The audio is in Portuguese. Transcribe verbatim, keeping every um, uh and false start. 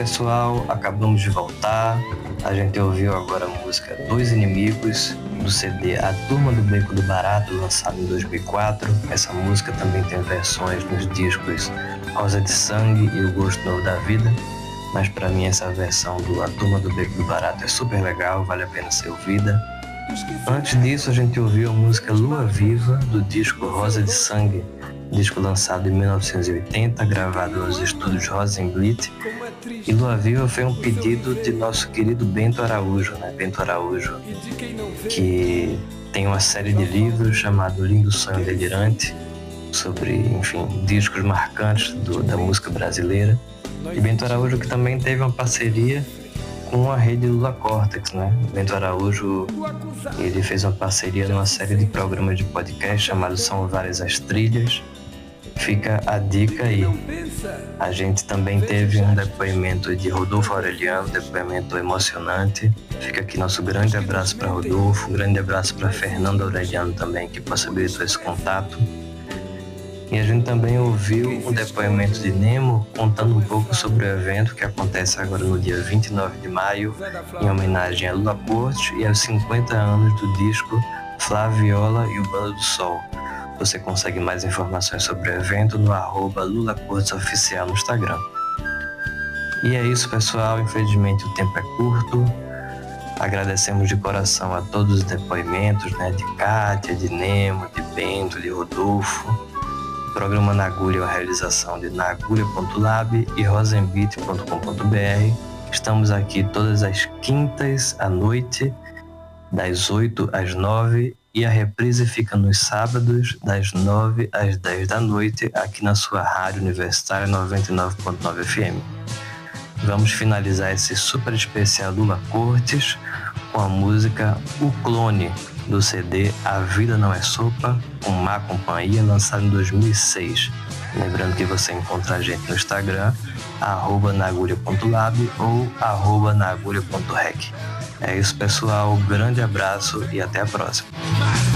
pessoal, acabamos de voltar. A gente ouviu agora a música Dois Inimigos, do C D A Turma do Beco do Barato, lançado em dois mil e quatro. Essa música também tem versões nos discos Rosa de Sangue e O Gosto Novo da Vida, mas para mim essa versão do A Turma do Beco do Barato é super legal, vale a pena ser ouvida. Antes disso, a gente ouviu a música Lua Viva, do disco Rosa de Sangue, disco lançado em mil novecentos e oitenta, gravado nos estúdios Rosenblit. E Lua Viva foi um pedido de nosso querido Bento Araújo, né? Bento Araújo, que tem uma série de livros chamado Lindo Sonho Delirante, sobre, enfim, discos marcantes do, da música brasileira. E Bento Araújo que também teve uma parceria com a rede Lula Cortex, né? Bento Araújo, ele fez uma parceria numa série de programas de podcast chamado São Várias as Trilhas. Fica a dica aí. A gente também teve um depoimento de Rodolfo Aureliano, depoimento emocionante. Fica aqui nosso grande abraço para Rodolfo, um grande abraço para Fernando Aureliano também, que possibilitou esse contato. E a gente também ouviu um depoimento de Nemo contando um pouco sobre o evento que acontece agora no dia vinte e nove de maio, em homenagem a Lula Corte e aos cinquenta anos do disco Flaviola e o Bando do Sol. Você consegue mais informações sobre o evento no arroba Lula Cortes Oficial no Instagram. E é isso, pessoal. Infelizmente o tempo é curto. Agradecemos de coração a todos os depoimentos, né, de Kátia, de Nemo, de Bento, de Rodolfo. O programa Na Agulha é uma realização de na agulha ponto lab e rosenbit ponto com ponto b r. Estamos aqui todas as quintas à noite, das oito às nove, e a reprise fica nos sábados, das nove às dez da noite, aqui na sua rádio universitária noventa e nove ponto nove F M. Vamos finalizar esse super especial Lula Cortes com a música O Clone, do C D A Vida Não É Sopa, com Má Companhia, lançado em dois mil e seis. Lembrando que você encontra a gente no Instagram, arroba naagulha ponto lab ou arroba naagulha ponto rec. É isso, pessoal. Grande abraço e até a próxima.